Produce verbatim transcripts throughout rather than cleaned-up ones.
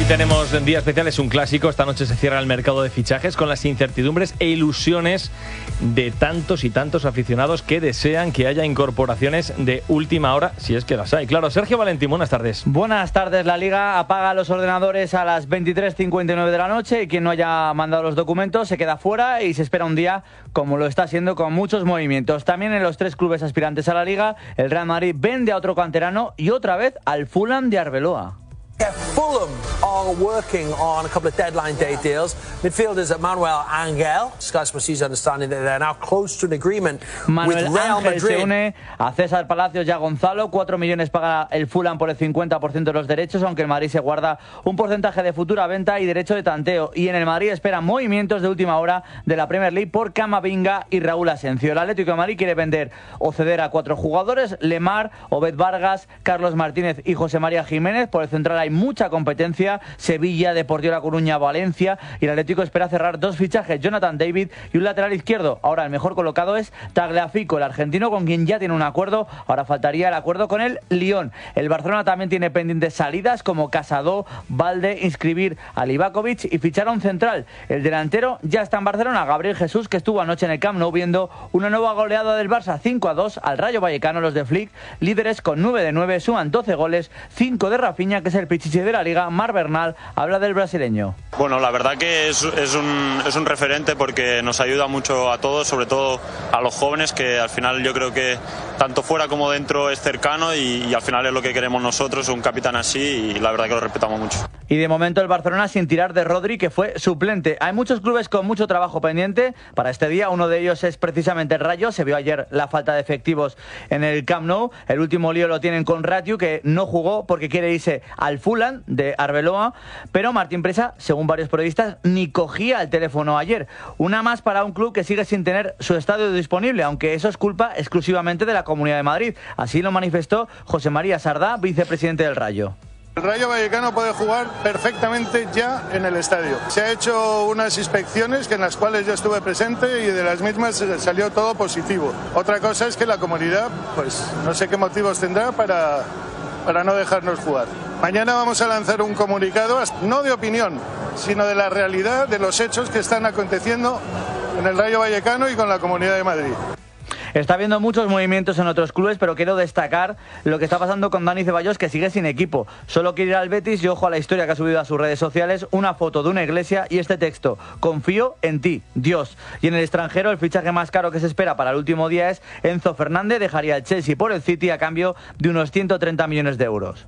tenemos día especial, es un clásico. Esta noche se cierra el mercado de fichajes con las incertidumbres e ilusiones de tantos y tantos aficionados que desean que haya incorporaciones de última hora, si es que las hay. Claro, Sergio Valentín, buenas tardes. Buenas tardes. La Liga apaga los ordenadores a las veintitrés cincuenta y nueve de la noche y quien no haya mandado los documentos se queda fuera y se espera un día como lo está haciendo con muchos movimientos. También en los tres clubes aspirantes a la Liga, el Real Madrid vende a otro canterano y otra vez al Fulham de Arbeloa. Fulham are working on a couple of deadline day deals. Midfielders Manuel Angel. Sky Sports is understanding that they're now close to an agreement Manuel with Real Ángel Madrid. Se une a César Palacios y a Gonzalo. Cuatro millones paga el Fulham por el cincuenta por ciento de los derechos, aunque el Madrid se guarda un porcentaje de futura venta y derecho de tanteo. Y en el Madrid esperan movimientos de última hora de la Premier League por Camavinga y Raúl Asencio. El Atlético de Madrid quiere vender o ceder a cuatro jugadores: Lemar, Obed Vargas, Carlos Martínez y José María Jiménez. Por el central hay mucha competencia: Sevilla, Deportivo La Coruña, Valencia, y el Atlético espera cerrar dos fichajes: Jonathan David y un lateral izquierdo. Ahora el mejor colocado es Tagliafico, el argentino, con quien ya tiene un acuerdo. Ahora faltaría el acuerdo con el Lyon. El Barcelona también tiene pendientes salidas como Casado, Valde, inscribir a Livakovic y fichar a un central. El delantero ya está en Barcelona, Gabriel Jesús, que estuvo anoche en el Camp Nou viendo una nueva goleada del Barça cinco a dos al Rayo Vallecano. Los de Flick, líderes con nueve de nueve, suman doce goles, cinco de Rafinha, que es el pichichi de la Liga. Mar Bernal habla del brasileño. Bueno, la verdad que es, es, un, es un referente porque nos ayuda mucho a todos, sobre todo a los jóvenes, que al final yo creo que tanto fuera como dentro es cercano y, y al final es lo que queremos nosotros, un capitán así, y la verdad que lo respetamos mucho. Y de momento el Barcelona sin tirar de Rodri, que fue suplente. Hay muchos clubes con mucho trabajo pendiente para este día. Uno de ellos es precisamente el Rayo. Se vio ayer la falta de efectivos en el Camp Nou. El último lío lo tienen con Ratiu, que no jugó porque quiere irse al Fulham de Arbeloa. Pero Martín Presa, según varios periodistas, ni cogía el teléfono ayer. Una más para un club que sigue sin tener su estadio disponible, aunque eso es culpa exclusivamente de la Comunidad de Madrid. Así lo manifestó José María Sardá, vicepresidente del Rayo. El Rayo Vallecano puede jugar perfectamente ya en el estadio. Se ha hecho unas inspecciones en las cuales yo estuve presente y de las mismas salió todo positivo. Otra cosa es que la comunidad, pues no sé qué motivos tendrá para, para no dejarnos jugar. Mañana vamos a lanzar un comunicado, no de opinión, sino de la realidad de los hechos que están aconteciendo en el Rayo Vallecano y con la Comunidad de Madrid. Está habiendo muchos movimientos en otros clubes, pero quiero destacar lo que está pasando con Dani Ceballos, que sigue sin equipo. Solo quiere ir al Betis y ojo a la historia que ha subido a sus redes sociales, una foto de una iglesia y este texto: confío en ti, Dios. Y en el extranjero el fichaje más caro que se espera para el último día es Enzo Fernández. Dejaría el Chelsea por el City a cambio de unos ciento treinta millones de euros.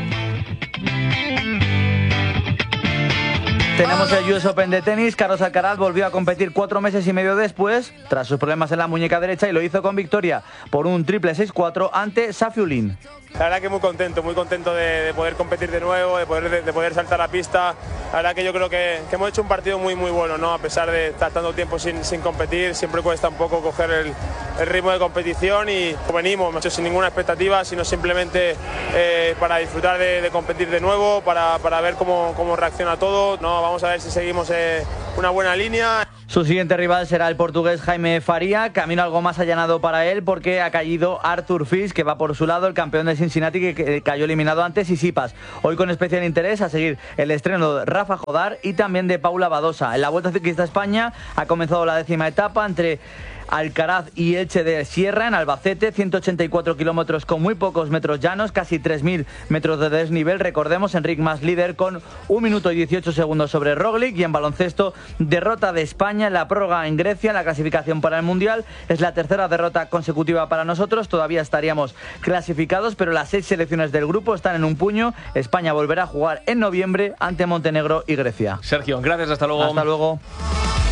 Tenemos el U S Open de tenis. Carlos Alcaraz volvió a competir cuatro meses y medio después, tras sus problemas en la muñeca derecha, y lo hizo con victoria por un triple seis cuatro ante Safiullin. La verdad que muy contento, muy contento de, de poder competir de nuevo, de poder, de, de poder saltar la pista. La verdad que yo creo que, que hemos hecho un partido muy muy bueno, ¿no? A pesar de estar tanto tiempo sin, sin competir, siempre cuesta un poco coger el, el ritmo de competición y venimos hecho sin ninguna expectativa, sino simplemente eh, para disfrutar de, de competir de nuevo, para, para ver cómo, cómo reacciona todo, ¿no? Vamos a ver si seguimos eh, una buena línea. Su siguiente rival será el portugués Jaime Faría, camino algo más allanado para él porque ha caído Arthur Fils, que va por su lado, el campeón de Cincinnati, que cayó eliminado antes, y Tsitsipas. Hoy con especial interés a seguir el estreno de Rafa Jodar y también de Paula Badosa. En la Vuelta Ciclista a España ha comenzado la décima etapa entre Alcaraz y Elche de Sierra, en Albacete, ciento ochenta y cuatro kilómetros con muy pocos metros llanos, casi tres mil metros de desnivel. Recordemos, Enric Mas líder con un minuto y dieciocho segundos sobre Roglic. Y en baloncesto, derrota de España en la prórroga en Grecia, en la clasificación para el Mundial. Es la tercera derrota consecutiva para nosotros. Todavía estaríamos clasificados, pero las seis selecciones del grupo están en un puño. España volverá a jugar en noviembre ante Montenegro y Grecia. Sergio, gracias, hasta luego. Hasta luego.